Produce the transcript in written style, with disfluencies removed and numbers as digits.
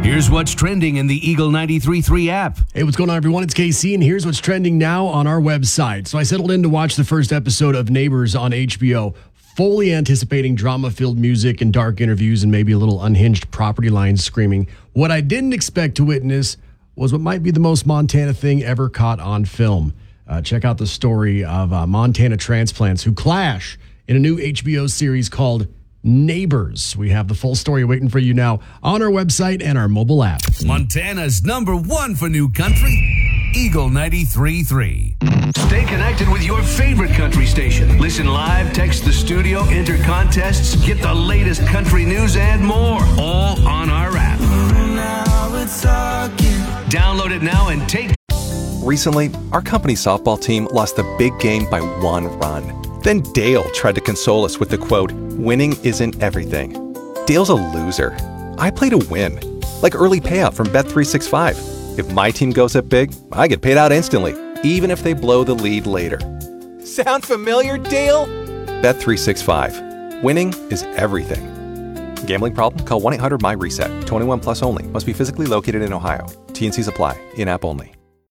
Here's what's trending in the Eagle 93.3 app. Hey, what's going on, everyone? It's KC, and here's what's trending now on our website. So I settled in to watch the first episode of Neighbors on HBO, fully anticipating drama-filled music and dark interviews and maybe a little unhinged property lines screaming. What I didn't expect to witness was what might be the most Montana thing ever caught on film. Check out the story of Montana transplants who clash in a new HBO series called Neighbors. We have the full story waiting for you now on our website and our mobile app. Montana's #1 for new country, Eagle 93.3. Stay connected with your favorite country station. Listen live, text the studio, enter contests, get the latest country news and more, all on our app. Download it now and take. Recently, our company softball team lost the big game by 1 run. Then Dale tried to console us with the quote, "Winning isn't everything." Dale's a loser. I play to win, like early payout from Bet365. If my team goes up big, I get paid out instantly, even if they blow the lead later. Sound familiar, Dale? Bet365. Winning is everything. Gambling problem? Call 1-800-MY-RESET. 21 plus only. Must be physically located in Ohio. T&Cs apply. In-app only.